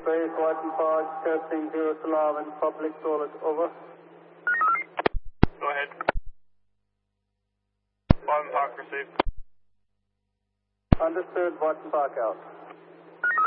Grace, Watson Park, testing 0 Salam in public toilet, over. Go ahead. Watson Park received. Understood, Watson Park out.